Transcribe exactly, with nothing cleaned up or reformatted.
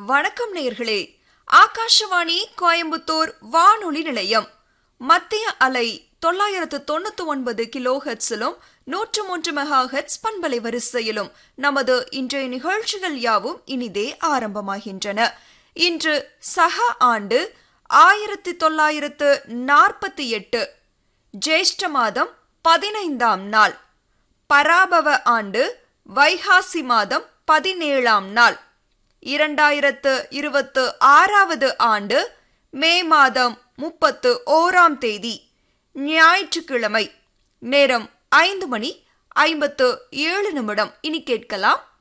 வணக்கம் நேயர்களே. ஆகாஷவாணி கோயம்புத்தூர் வானொலி நிலையம் மத்திய அலை தொள்ளாயிரத்து தொண்ணூத்தி ஒன்பது கிலோ ஹெர்ட்ஸிலும் நூற்று மூன்று மெகா ஹெர்ட்ஸ் பண்பலை வரிசையிலும் நமது இன்றைய நிகழ்ச்சிகள் யாவும் இனிதே ஆரம்பமாகின்றன. இன்று சக ஆண்டு ஆயிரத்தி தொள்ளாயிரத்து நாற்பத்தி எட்டு ஜேஷ்ட மாதம் பதினைந்தாம் நாள், பராபவ ஆண்டு வைகாசி மாதம் பதினேழாம் நாள், இரண்டாயிரத்து இருபத்து ஆறாவது ஆண்டு மே மாதம் முப்பத்து ஓராம் தேதி, ஞாயிற்றுக்கிழமை. நேரம் ஐந்து மணி ஐம்பத்து ஏழு நிமிடம். இனி கேட்கலாம்